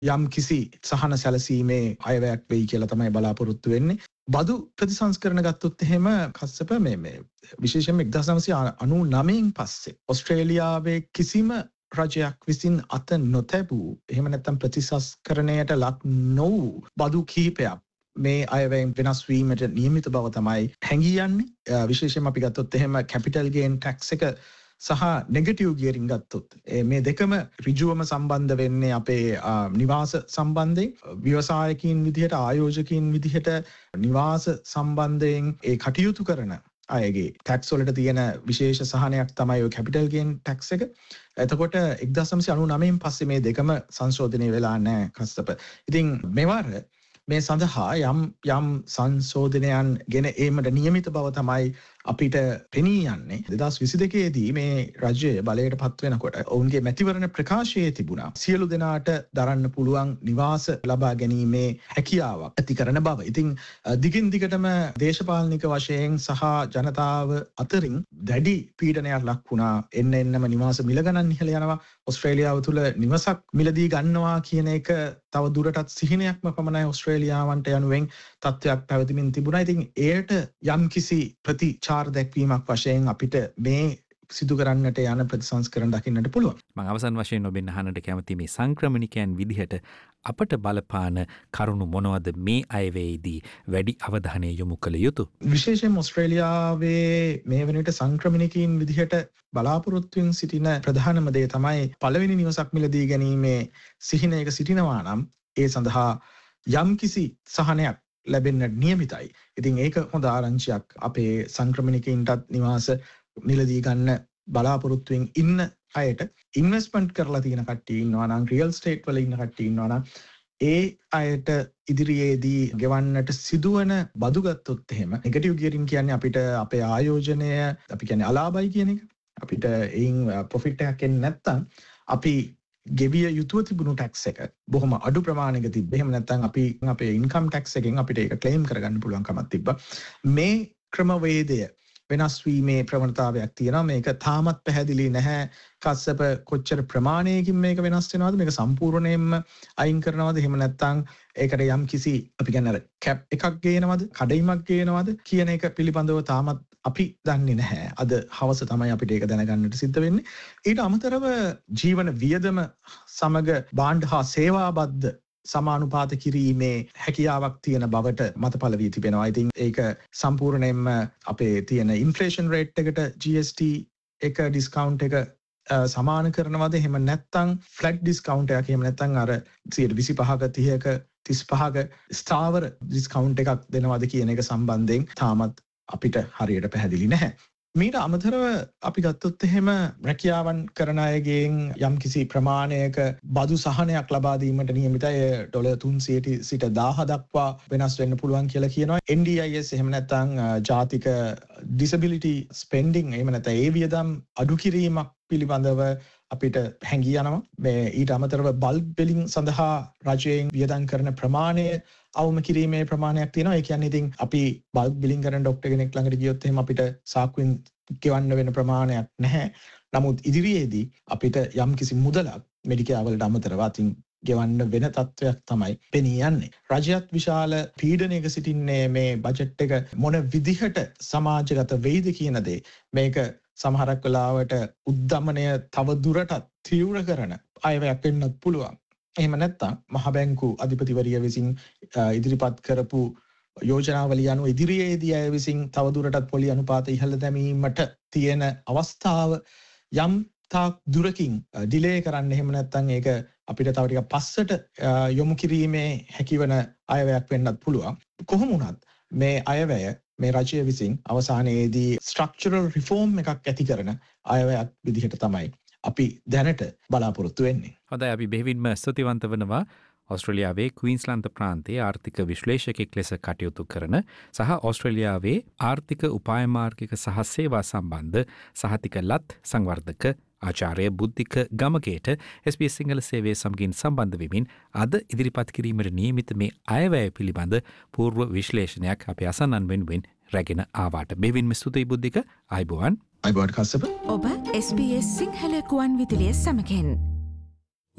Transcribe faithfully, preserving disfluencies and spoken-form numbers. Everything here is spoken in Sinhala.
යම් කිසි සහන සැලසීමේ අයවැයක් වෙයි කියලා තමයි බලාපොරොත්තු වෙන්නේ. බදු ප්‍රතිසංස්කරණ ගත්තොත් එහෙම කස්සප මේ මේ විශේෂයෙන්ම එක්දාස් නවසිය අනූ නවයෙන් පස්සේ ඕස්ට්‍රේලියාවේ කිසිම රජයක් විසින් අත නොතැබූ එහෙම නැත්නම් ප්‍රතිසංස්කරණයට ලක් නොවූ බදු කිහිපයක් මේ අයවැයෙන් වෙනස් වීමට නියමිත බව තමයි හැඟී යන්නේ. විශේෂයෙන්ම අපි ගත්තොත් එහෙම කැපිටල් ගේන් ටැක්ස් එක සහ නෙගටිව් ගියරින් ගත්තොත් මේ දෙකම ඍජුවම සම්බන්ධ වෙන්නේ අපේ නිවාස සම්බන්ධයෙන්. ව්‍යවසායකින් විදිහට ආයෝජකයින් විදිහට නිවාස සම්බන්ධයෙන් ඒ කටයුතු කරන අයගේ ටැක්ස් වලට තියෙන විශේෂ සහනයක් තමයි ඔය කැපිටල් ගේන් ටැක්ස් එක. එතකොට එක්දාස් නවසිය අනූ නවයෙන් පස්සේ මේ දෙකම සංශෝධනය වෙලා නැහැ කස්සප. ඉතින් මෙවර මේ සඳහා යම් යම් සංශෝධනයන් ගෙන ඒමට නියමිත බව තමයි අපිට පෙනී යන්නේ. දෙදාස් විසි දෙකේ දී මේ රජය බලයට පත් වෙනකොට ඔවුන්ගේ මැතිවරණ ප්‍රකාශයේ තිබුණා සියලු දෙනාට දරන්න පුළුවන් නිවාස ලබා ගැනීමේ හැකියාවක් ඇති කරන බව. ඉතින් දිගින් දිගටම දේශපාලනික වශයෙන් සහ ජනතාව අතරින් දැඩි පීඩනයක් ලක් වුණා. එන්න එන්නම නිවාස මිල ගණන් ඉහළ යනවා. ඕස්ට්‍රේලියාව තුළ නිවසක් මිලදී ගන්නවා කියන එක තව දුරටත් සිහිනයක්ම පමණයි ඕස්ට්‍රේලියාවන්ට යනුවෙන් තත්ත්වයක් පැවතිමින් තිබුණා. ඉතින් එයට යම් කිසි ප්‍රතිචාර දැක්වීමක් වශයෙන් අපිට මේ සිදු කරන්නට යන ප්‍රතිසංස්කරණ දකින්නට පුළුවන්. මම අවසන් වශයෙන් ඔබෙන් අහන්නට කැමති මේ සංක්‍රමණිකයන් විදිහට අපට බලපාන කරුණු මොනවද මේ අයවැයේදී වැඩි අවධානය යොමු කළ යුතු? විශේෂයෙන් ඕස්ට්‍රේලියාවේ මේ වෙනවිට සංක්‍රමණිකයින් විදිහට බලාපොරොත්තුවෙන් සිටින ප්‍රධානම දේ තමයි පළවෙනි නිවසක් මිලදී ගැනීමේ සිහිනයක සිටිනවා නම් ඒ සඳහා යම්කිසි සහනයක් ලැබෙන්නට නියමිතයි. ඉතින් ඒක හොඳ ආරංචියක් අපේ සංක්‍රමණිකයින්ටත් නිවාස මිලදී ගන්න බලාපොරොත්තුවෙන් ඉන්න අයට. ඉන්වෙස්ට්මන්ට් කරලා තියෙන කට්ටිය ඉන්නවා නම් රියල් ස්ටේට් වල ඉන්න කට්ටිය ඉන්නවා නම් ඒ අයට ඉදිරියේදී ගෙවන්නට සිදුවන බදු ගත්තොත් එහෙම නෙගටිව් ගියරින් කියන්නේ අපිට අපේ ආයෝජනය අපි කියන්නේ අලාභයි කියන එක. අපිට එයින් ප්‍රොෆිට් එකක් එන්නේ නැත්නම් අපි ගෙවිය යුතුව තිබුණු ටැක්ස් එක බොහොම අඩු ප්‍රමාණයක තිබ්බ. එහෙම නැත්නම් අපි අපේ ඉන්කම් ටැක්ස් එකෙන් අපිට ඒක ක්ලේම් කරගන්න පුළුවන් කමක් තිබ්බා. මේ ක්‍රමවේදය වෙනස් වීමේ ප්‍රවණතාවයක් තියෙනවා. මේක තාමත් පැහැදිලි නැහැ. කස්සප කොච්චර ප්‍රමාණයකින් මේක වෙනස් වෙනවද? මේක සම්පූර්ණයෙන්ම අයින් කරනවද? එහෙම නැත්නම් ඒකට යම් කිසි අපි කියන්නේ අර කැප් එකක් ගේනවද? කඩයිමක් ගේනවද කියන එක පිළිබඳව තාමත් අපි දන්නේ නැහැ. අද හවස තමයි අපිට ඒක දැනගන්නට සිද්ධ වෙන්නේ. ඊට අමතරව ජීවන වියදම සමග භාණ්ඩ හා සේවා බද්ධ සමානුපාත කිරීමේ හැකියාවක් තියෙන බවට මතපල වී තිබෙනවා. ඉතින් ඒක සම්පූර්ණයෙන්ම අපේ තියෙන ඉන්ෆ්ලේෂන් රේට් එකට ජී එස් ටී එක ඩිස්කවුන්ට් එක සමාන කරනවද? එහෙම නැත්නම් ෆ්ලැට් ඩිස්කවුන්ට් එකක් එහෙම නැත්නම් අර සියයට විසිපහක තිහක තිස්පහක ස්ථාවර ඩිස්කවුන්ට් එකක් දෙනවද කියන එක සම්බන්ධයෙන් තාමත් අපිට හරියට පැහැදිලි නැහැ. මීට අමතරව අපි ගත්තොත් එහෙම රැකියාවන් කරන අයගෙන් යම්කිසි ප්‍රමාණයක බදු සහනයක් ලබා දීමට නියමිතයි. ඩොලර් තුන්සියයට සිට දාහ දක්වා වෙනස් වෙන්න පුළුවන් කියලා කියනවා. එන් ඩී අයි එස් එහෙම නැත්නම් ජාතික ඩිසබිලිටි ස්පෙන්ඩින් එහෙම නැත්නම් ඒ වියදම් අඩු කිරීමක් පිළිබඳව අපිට හැඟී යනවා. මේ ඊට අමතරව බල්බ් බිලින් සඳහා රජයෙන් වියදම් කරන ප්‍රමාණය අවම කිරීමේ ප්‍රමාණයක් තියෙනවා. ඒ කියන්නේ ඉතින් අපි බල්බ් බිලින් කරන ડોක්ටර් කෙනෙක් ළඟට ගියොත් එහෙම අපිට සාක්කුවෙන් ගෙවන්න වෙන ප්‍රමාණයක් නැහැ. නමුත් ඉදිරියේදී අපිට යම්කිසි මුදලක් මෙඩිකේර් වලට අමතරව අතින් ගෙවන්න වෙන තත්වයක් තමයි පෙනී යන්නේ. රජයත් විශාල පීඩනයක සිටින්නේ මේ බජට් එක මොන විදිහට සමාජගත වෙයිද කියන දේ. මේක සමහරක් වෙලාවට උද්දමනය තව දුරටත් තීව්‍ර කරන අයවැයක් වෙන්නත් පුළුවන්. එහෙම නැත්නම් මහ බැංකු අධිපතිවරිය විසින් ඉදිරිපත් කරපු යෝජනාවලිය අනුව ඉදිරියේදී අය විසින් තවදුරටත් පොලි අනුපාත ඉහළ දැමීමට තියෙන අවස්ථාව යම් තාක් දුරකින් ඩිලේ කරන්න. එහෙම නැත්නම් ඒක අපිට තව ටිකක් පස්සට යොමු කිරීමේ හැකියවන අයවැයක් වෙන්නත් පුළුවන්. කොහොම වුණත් මේ අයවැය මේ රජය විසින් අවසානයේදී ස්ට්‍රක්චරල් රිෆෝම් එකක් ඇති කරන අයවැයක් විදිහට තමයි අපි දැනට බලාපොරොත්තු වෙන්නේ. හොඳයි, අපි බෙහෙවින්ම ස්තුතිවන්ත වෙනවා ඕස්ට්‍රේලියාවේ ක්වීන්ස්ලන්ත ප්‍රාන්තයේ ආර්ථික විශ්ලේෂකෙක් ලෙස කටයුතු කරන සහ ඕස්ට්‍රේලියාවේ ආර්ථික උපාය මාර්ගික සහ සේවා සම්බන්ධ සහතික ලත් සංවර්ධක ආචාර්ය බුද්ධික ගමගේට එස් බී එස් සිංහල සේවයේ සමගින් සම්බන්ධ වෙමින් අද ඉදිරිපත් කිරීමට නියමිත මේ අයවැය පිළිබඳ පූර්ව විශ්ලේෂණයක් අපේ අසන්නන් වෙනුවෙන් රැගෙන ආවාට බෙහෙවින්ම ස්තුතියි බුද්ධික. ආයුබෝවන්. ආයුබෝවන් කස්සප. ඔබ එස් බී එස් සිංහල ගුවන් විදුලිය සමගින්